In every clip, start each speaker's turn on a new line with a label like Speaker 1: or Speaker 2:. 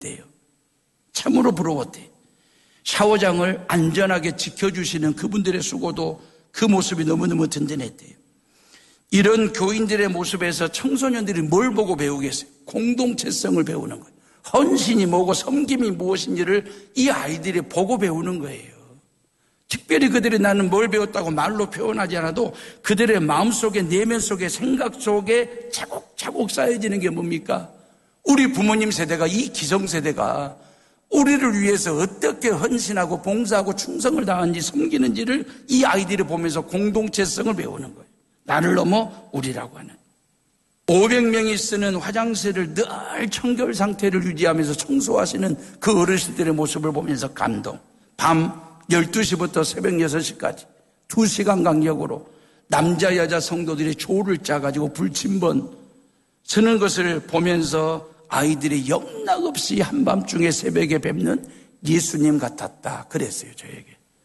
Speaker 1: 참으로 부러웠대요. 샤워장을 안전하게 지켜주시는 그분들의 수고도 그 모습이 너무너무 든든했대요. 이런 교인들의 모습에서 청소년들이 뭘 보고 배우겠어요? 공동체성을 배우는 거예요. 헌신이 뭐고 섬김이 무엇인지를 이 아이들이 보고 배우는 거예요. 특별히 그들이 나는 뭘 배웠다고 말로 표현하지 않아도 그들의 마음속에, 내면 속에, 생각 속에 차곡차곡 쌓여지는 게 뭡니까? 우리 부모님 세대가, 이 기성세대가 우리를 위해서 어떻게 헌신하고 봉사하고 충성을 다하는지, 섬기는지를 이 아이들이 보면서 공동체성을 배우는 거예요. 나를 넘어 우리라고 하는. 500명이 쓰는 화장실을 늘 청결 상태를 유지하면서 청소하시는 그 어르신들의 모습을 보면서 감동. 밤 12시부터 새벽 6시까지 2시간 간격으로 남자 여자 성도들이 조를 짜가지고 불침번 서는 것을 보면서 아이들이 영락없이 한밤중에 새벽에 뵙는 예수님 같았다 그랬어요. 저에게.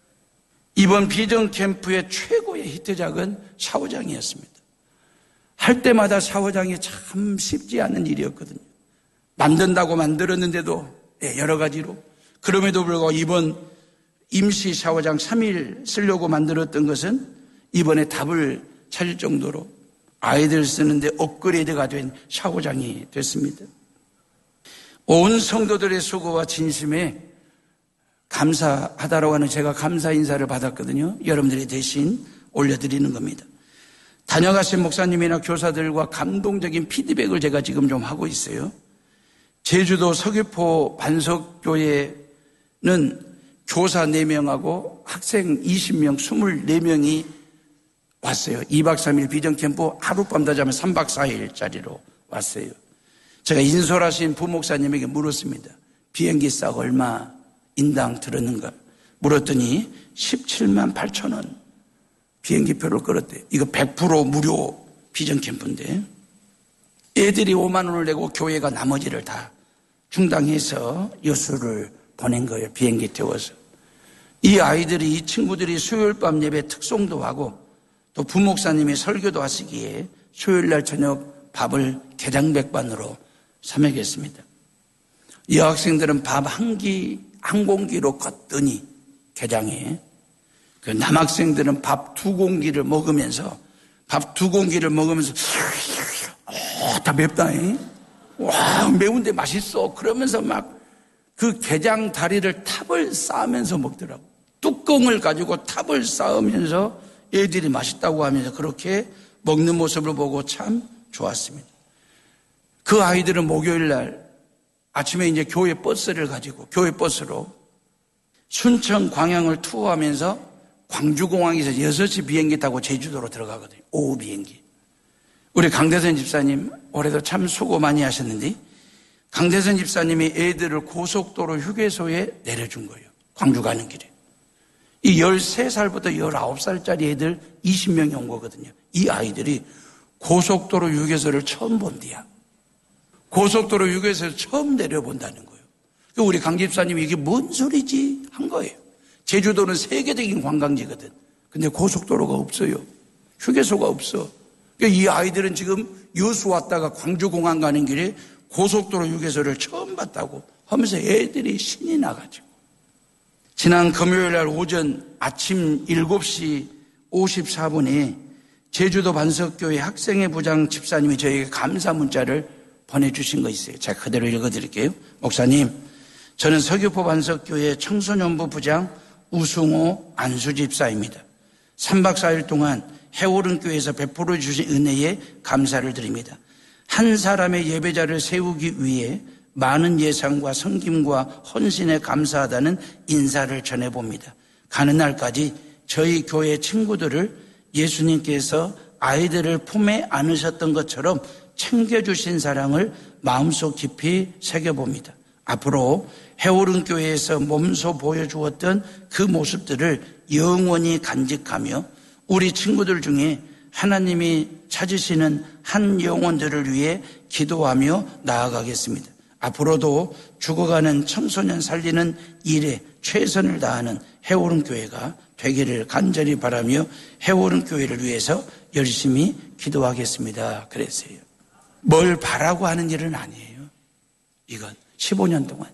Speaker 1: 이번 비전 캠프의 최고의 히트작은 샤워장이었습니다. 할 때마다 샤워장이 참 쉽지 않은 일이었거든요. 만든다고 만들었는데도 여러 가지로. 그럼에도 불구하고 이번 임시 샤워장 3일 쓰려고 만들었던 것은 이번에 답을 찾을 정도로 아이들 쓰는데 업그레이드가 된 샤워장이 됐습니다. 온 성도들의 수고와 진심에 감사하다라고 하는 제가 감사 인사를 받았거든요. 여러분들이 대신 올려드리는 겁니다. 다녀가신 목사님이나 교사들과 감동적인 피드백을 제가 지금 좀 하고 있어요. 제주도 서귀포 반석교회는 교사 4명하고 학생 20명, 24명이 왔어요. 2박 3일 비전캠프 하룻밤 더 자면 3박 4일짜리로 왔어요. 제가 인솔하신 부목사님에게 물었습니다. 비행기 싹 얼마 인당 들었는가? 물었더니 17만 8천 원 비행기표를 끌었대요. 이거 100% 무료 비전캠프인데 애들이 5만 원을 내고 교회가 나머지를 다 충당해서 여수를 보낸 거예요. 비행기 태워서. 이 아이들이, 이 친구들이 수요일 밤 예배 특송도 하고 또 부목사님이 설교도 하시기에 수요일 날 저녁 밥을 게장백반으로 사 먹였습니다. 이 학생들은 밥 한 공기로 걷더니 게장에 그 남학생들은 밥 2공기를 먹으면서 다 맵다. 와, 매운데 맛있어. 그러면서 막 그 게장 다리를 탑을 쌓으면서 먹더라고. 뚜껑을 가지고 탑을 쌓으면서 애들이 맛있다고 하면서 그렇게 먹는 모습을 보고 참 좋았습니다. 그 아이들은 목요일 날 아침에 이제 교회 버스를 가지고 교회 버스로 순천 광양을 투어하면서 광주공항에서 6시 비행기 타고 제주도로 들어가거든요. 오후 비행기. 우리 강대선 집사님 올해도 참 수고 많이 하셨는데 강대선 집사님이 애들을 고속도로 휴게소에 내려준 거예요. 광주 가는 길에. 이 13살부터 19살짜리 애들 20명이 온 거거든요. 이 아이들이 고속도로 휴게소를 처음 본대야. 고속도로 휴게소에서 처음 내려본다는 거예요. 우리 강 집사님이 이게 뭔 소리지 한 거예요. 제주도는 세계적인 관광지거든. 근데 고속도로가 없어요. 휴게소가 없어. 그러니까 이 아이들은 지금 여수 왔다가 광주공항 가는 길에 고속도로 휴게소를 처음 봤다고 하면서 애들이 신이 나가지고. 지난 금요일 날 오전 아침 7시 54분에 제주도 반석교회 학생회 부장 집사님이 저에게 감사 문자를 보내주신 거 있어요. 제가 그대로 읽어드릴게요. 목사님, 저는 서귀포 반석교회 청소년부 부장 우승호 안수집사입니다. 3박 4일 동안 해오른교회에서 베풀어 주신 은혜에 감사를 드립니다. 한 사람의 예배자를 세우기 위해 많은 예산과 섬김과 헌신에 감사하다는 인사를 전해봅니다. 가는 날까지 저희 교회 친구들을 예수님께서 아이들을 품에 안으셨던 것처럼 챙겨주신 사랑을 마음속 깊이 새겨봅니다. 앞으로 해오른교회에서 몸소 보여주었던 그 모습들을 영원히 간직하며 우리 친구들 중에 하나님이 찾으시는 한 영혼들을 위해 기도하며 나아가겠습니다. 앞으로도 죽어가는 청소년 살리는 일에 최선을 다하는 해오른교회가 되기를 간절히 바라며 해오른교회를 위해서 열심히 기도하겠습니다. 그랬어요. 뭘 바라고 하는 일은 아니에요. 이건 15년 동안.